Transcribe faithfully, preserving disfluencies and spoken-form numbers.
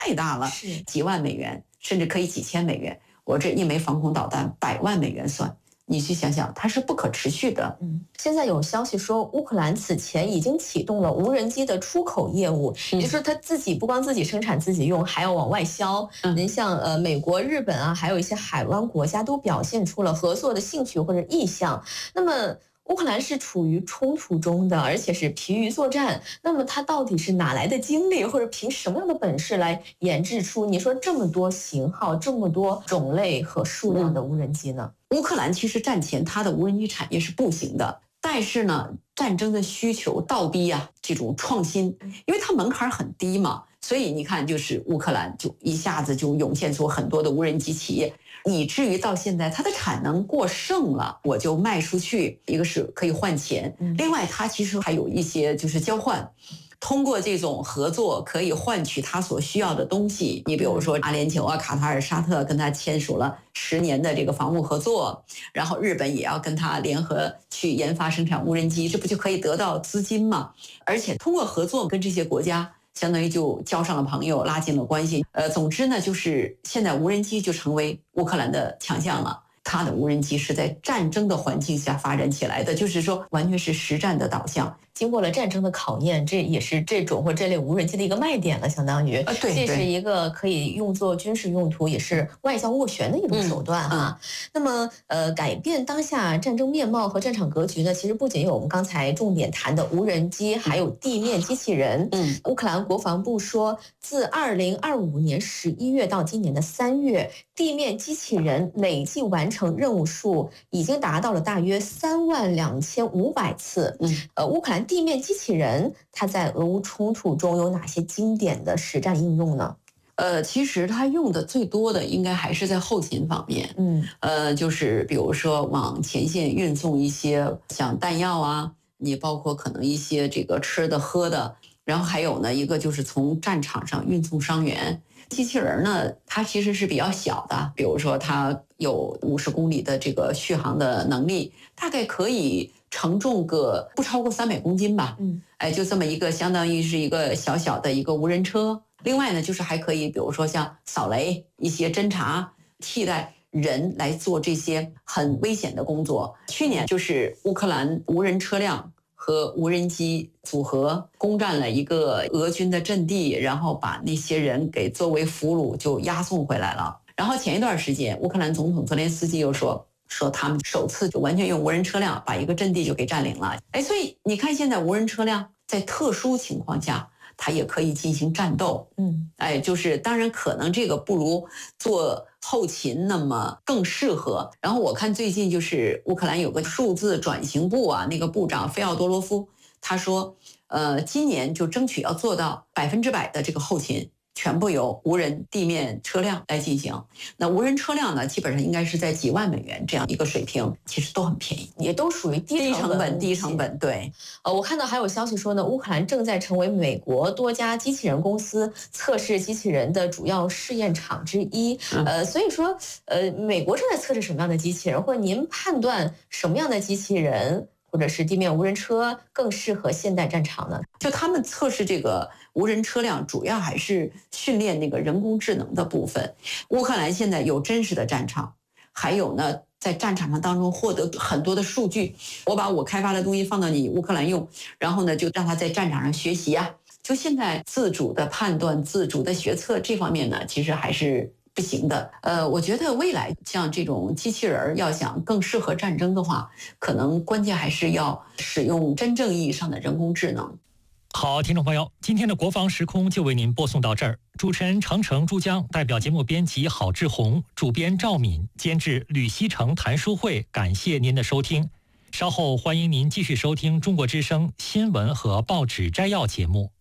太大了， 是几万美元，甚至可以几千美元。我这一枚防空导弹百万美元算，你去想想，它是不可持续的。 嗯，现在有消息说，乌克兰此前已经启动了无人机的出口业务， 嗯、 也就是说，它自己不光自己生产自己用，还要往外销。 嗯， 您像呃美国、日本啊，还有一些海湾国家都表现出了合作的兴趣或者意向。那么，乌克兰是处于冲突中的，而且是疲于作战。那么它到底是哪来的精力，或者凭什么样的本事来研制出你说这么多型号、这么多种类和数量的无人机呢？ 嗯、乌克兰其实战前它的无人机产业是不行的，但是呢，战争的需求倒逼啊这种创新，因为它门槛很低嘛，所以你看，就是乌克兰就一下子就涌现出很多的无人机企业。以至于到现在它的产能过剩了，我就卖出去，一个是可以换钱，另外它其实还有一些就是交换，通过这种合作可以换取它所需要的东西。你比如说阿联酋啊、卡塔尔、沙特跟他签署了十年的这个防务合作，然后日本也要跟他联合去研发生产无人机，这不就可以得到资金吗？而且通过合作跟这些国家相当于就交上了朋友，拉近了关系。呃，总之呢，就是现在无人机就成为乌克兰的强项了。它的无人机是在战争的环境下发展起来的，就是说完全是实战的导向。 经过了战争的考验，这也是这种或这类无人机的一个卖点了，相当于。 呃，对， 这是一个可以用作军事用途，也是外交斡旋的一种手段哈。嗯嗯、那么，呃，改变当下战争面貌和战场格局呢？其实不仅有我们刚才重点谈的无人机，还有地面机器人。嗯，乌克兰国防部说，自二零二五年十一月到今年的三月，地面机器人累计完成任务数已经达到了大约三万两千五百次。嗯，呃，乌克兰地面机器人它在俄乌冲突中有哪些经典的实战应用呢？ 呃，其实它用的最多的应该还是在后勤方面， 嗯， 呃，就是比如说往前线运送一些像弹药啊，你包括可能一些这个吃的喝的，然后还有呢一个就是从战场上运送伤员。机器人呢，它其实是比较小的，比如说它有五十公里的这个续航的能力，大概可以承重个不超过三百公斤吧。嗯，哎，就这么一个，相当于是一个小小的一个无人车。另外呢，就是还可以，比如说像扫雷、一些侦察，替代人来做这些很危险的工作。去年就是乌克兰无人车辆和无人机组合攻占了一个俄军的阵地，然后把那些人给作为俘虏就押送回来了。然后前一段时间，乌克兰总统泽连斯基又说说他们首次就完全用无人车辆把一个阵地就给占领了。哎，所以你看现在无人车辆在特殊情况下，它也可以进行战斗。嗯，哎，就是当然可能这个不如做后勤那么更适合。然后我看最近就是乌克兰有个数字转型部啊，那个部长菲奥多罗夫他说，呃，今年就争取要做到百分之百的这个后勤全部由无人地面车辆来进行。那无人车辆呢，基本上应该是在几万美元这样一个水平，其实都很便宜， 也都属于低成本。 低成本，对。 呃，我看到还有消息说呢，乌克兰正在成为美国多家机器人公司测试机器人的主要试验场之一。嗯、呃，所以说，呃，美国正在测试什么样的机器人，或者您判断什么样的机器人或者是地面无人车更适合现代战场呢？ 就他们测试这个无人车辆，主要还是训练那个人工智能的部分。乌克兰现在有真实的战场，还有呢，在战场上当中获得很多的数据。我把我开发的东西放到你乌克兰用，然后呢，就让他在战场上学习啊。就现在自主的判断、自主的决策这方面呢，其实还是不行的。呃，我觉得未来像这种机器人要想更适合战争的话，可能关键还是要使用真正意义上的人工智能。 好，听众朋友，今天的国防时空就为您播送到这儿。主持人程程、珠江，代表节目编辑郝志红，主编赵敏，监制吕希成、谭书慧，感谢您的收听。稍后欢迎您继续收听中国之声新闻和报纸摘要节目。